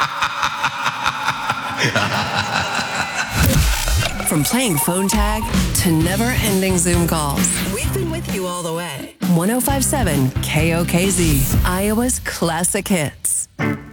From playing phone tag to never-ending Zoom calls, we've been with you all the way. 105.7 KOKZ, Iowa's classic hits.